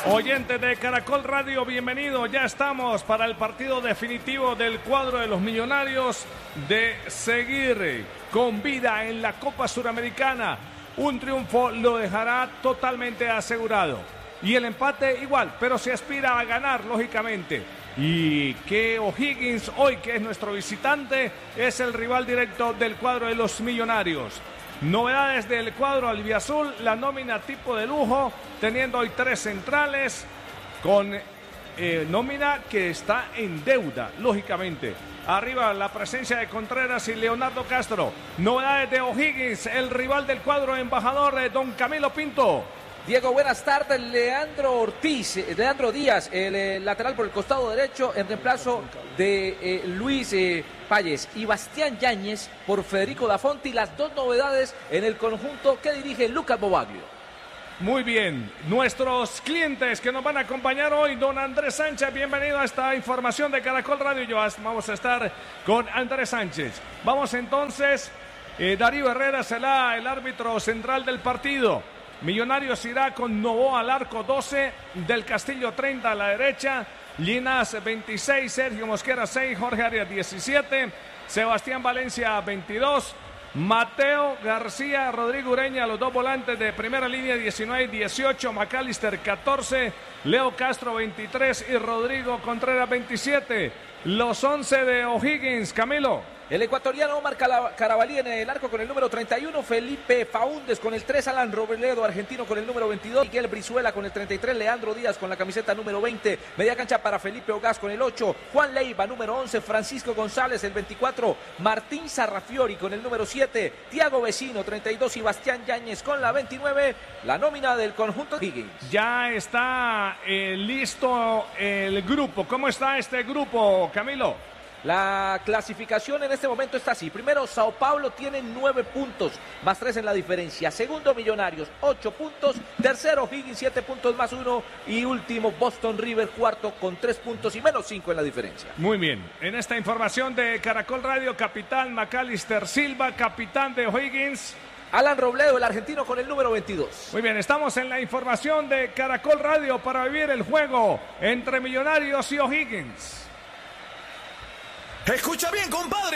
Oyentes de Caracol Radio, bienvenidos. Ya estamos para el partido definitivo del cuadro de los Millonarios de seguir con vida en la Copa Suramericana. Un triunfo lo dejará totalmente asegurado. Y el empate igual, pero se aspira a ganar, lógicamente. Y que O'Higgins, hoy que es nuestro visitante, es el rival directo del cuadro de los Millonarios. Novedades del cuadro albiazul, la nómina tipo de lujo, teniendo hoy 3 centrales, con nómina que está en deuda, lógicamente. Arriba la presencia de Contreras y Leonardo Castro. Novedades de O'Higgins, el rival del cuadro embajador, don Camilo Pinto. Diego, buenas tardes. Leandro Díaz, el lateral por el costado derecho, en reemplazo de Luis Páez, y Bastián Yáñez por Federico Da Fonti, las 2 novedades en el conjunto que dirige Lucas Bobaglio. Muy bien, nuestros clientes que nos van a acompañar hoy, don Andrés Sánchez, bienvenido a esta información de Caracol Radio. Vamos a estar con Andrés Sánchez. Vamos entonces, Darío Herrera será el árbitro central del partido. Millonarios irá con Novoa al arco, 12, del Castillo 30 a la derecha, Linas 26, Sergio Mosquera 6, Jorge Arias 17, Sebastián Valencia 22, Mateo García, Rodrigo Ureña, los 2 volantes de primera línea 19 y 18, McAllister 14, Leo Castro 23 y Rodrigo Contreras 27. Los 11 de O'Higgins, Camilo. El ecuatoriano Omar Carabalí en el arco con el número 31, Felipe Faúndez con el 3, Alan Robledo, argentino con el número 22, Miguel Brizuela con el 33, Leandro Díaz con la camiseta número 20, media cancha para Felipe Ogaz con el 8, Juan Leiva número 11, Francisco González el 24, Martín Sarrafiori con el número 7, Tiago Vecino 32 y Bastián Yáñez con la 29, la nómina del conjunto Higgins. Ya está listo el grupo. ¿Cómo está este grupo, Camilo? La clasificación en este momento está así. Primero, Sao Paulo tiene 9 puntos, más 3 en la diferencia. Segundo, Millonarios, 8 puntos. Tercero, Higgins, 7 puntos más 1. Y último, Boston River, cuarto, con 3 puntos y menos 5 en la diferencia. Muy bien. En esta información de Caracol Radio, capitán McAllister Silva, capitán de Higgins. Alan Robledo, el argentino, con el número 22. Muy bien, estamos en la información de Caracol Radio para vivir el juego entre Millonarios y O'Higgins. Escucha bien, compadre.